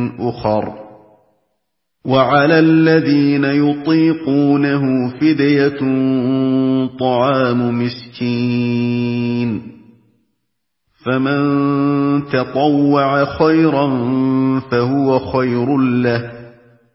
أخر وعلى الذين يطيقونه فدية طعام مسكين فمن تطوع خيرا فهو خير له